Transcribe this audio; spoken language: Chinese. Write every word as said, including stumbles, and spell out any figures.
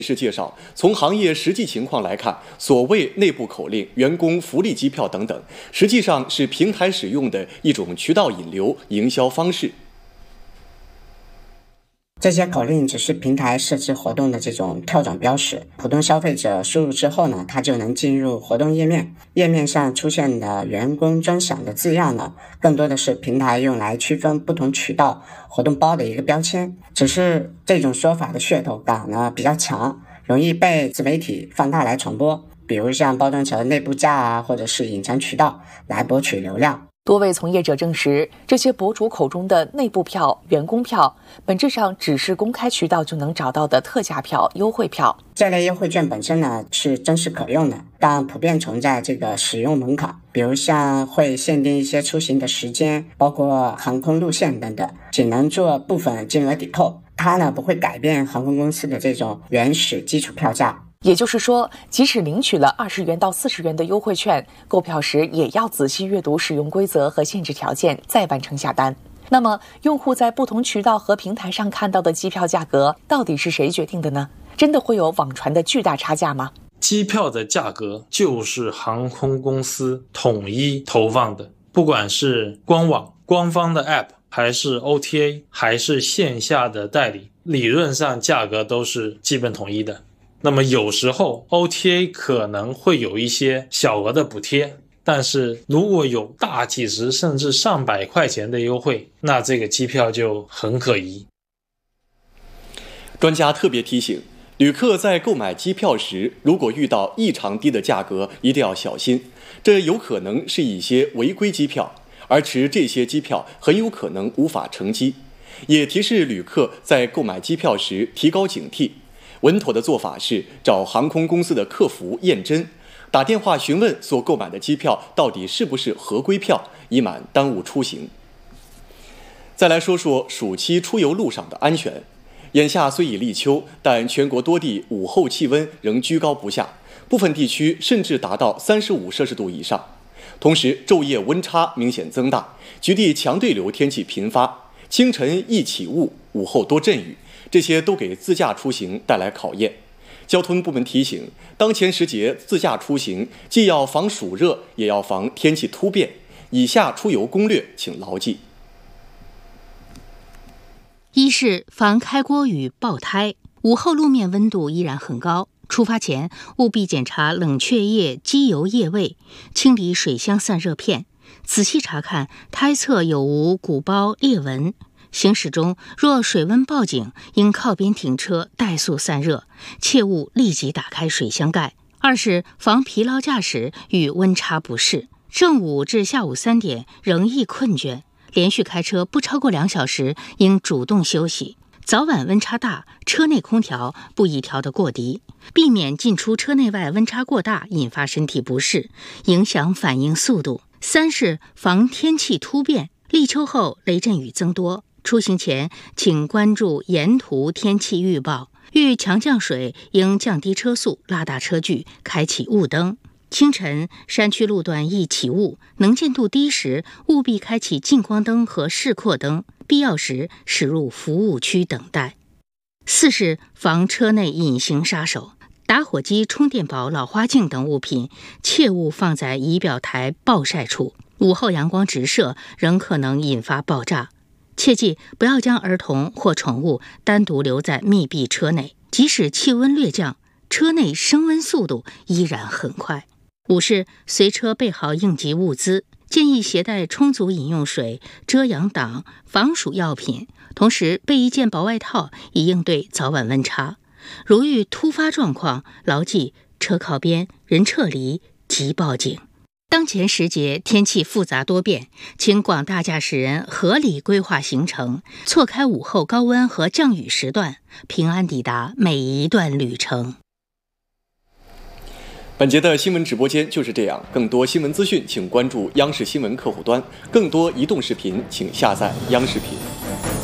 是介绍，从行业实际情况来看，所谓内部口令、员工福利机票等等，实际上是平台使用的一种渠道引流营销方式。 这些口令只是平台设置活动的这种跳转标识，普通消费者输入之后呢，他就能进入活动页面。页面上出现的员工专享的字样呢，更多的是平台用来区分不同渠道活动包的一个标签。只是这种说法的噱头感呢比较强，容易被自媒体放大来传播，比如像包装成内部价啊，或者是隐藏渠道来博取流量。 多位从业者证实，这些博主口中的内部票、员工票，本质上只是公开渠道就能找到的特价票、优惠票。 这类优惠券本身呢是真实可用的，但普遍存在这个使用门槛，比如像会限定一些出行的时间，包括航空路线等等，只能做部分金额抵扣。它呢不会改变航空公司的这种原始基础票价。 也就是说，即使领取了二十元到四十元的优惠券，购票时也要仔细阅读使用规则和限制条件，再完成下单。那么，用户在不同渠道和平台上看到的机票价格，到底是谁决定的呢？真的会有网传的巨大差价吗？ 机票的价格就是航空公司统一投放的，不管是官网、官方的 App， 还是 O T A， 还是线下的代理，理论上价格都是基本统一的。那么有时候 O T A 可能会有一些小额的补贴，但是如果有大几十甚至上百块钱的优惠，那这个机票就很可疑。 专家特别提醒，旅客在购买机票时，如果遇到异常低的价格，一定要小心，这有可能是一些违规机票，而持这些机票很有可能无法乘机。也提示旅客在购买机票时提高警惕。稳妥的做法是找航空公司的客服验真，打电话询问所购买的机票到底是不是合规票，以免耽误出行。再来说说暑期出游路上的安全。眼下虽已立秋，但全国多地午后气温仍居高不下，部分地区甚至达到三十五摄氏度以上。同时昼夜温差明显增大，局地强对流天气频发，清晨易起雾，午后多阵雨，这些都给自驾出行带来考验。交通部门提醒，当前时节自驾出行，既要防暑热，也要防天气突变。以下出游攻略，请牢记。 一是防开锅与爆胎，午后路面温度依然很高，出发前务必检查冷却液、机油液位，清理水箱散热片，仔细查看胎侧有无鼓包裂纹。行驶中若水温报警，应靠边停车怠速散热，切勿立即打开水箱盖。二是防疲劳驾驶与温差不适，正午至下午三点仍易困倦，连续开车不超过两小时，应主动休息。早晚温差大，车内空调不宜调得过低，避免进出车内外温差过大，引发身体不适，影响反应速度。三是防天气突变，立秋后雷阵雨增多，出行前请关注沿途天气预报，遇强降水应降低车速，拉大车距，开启雾灯。清晨山区路段易起雾，能见度低时务必开启近光灯和示廓灯，必要时驶入服务区等待。四是防车内隐形杀手，打火机、充电宝、老花镜等物品切勿放在仪表台暴晒处，午后阳光直射仍可能引发爆炸。切记不要将儿童或宠物单独留在密闭车内，即使气温略降，车内升温速度依然很快。五是随车备好应急物资，建议携带充足饮用水、遮阳挡、防暑药品，同时备一件薄外套以应对早晚温差。如遇突发状况，牢记车靠边，人撤离，即报警。当前时节天气复杂多变，请广大驾驶人合理规划行程，错开午后高温和降雨时段，平安抵达每一段旅程。 本节的新闻直播间就是这样，更多新闻资讯请关注央视新闻客户端，更多移动视频请下载央视频。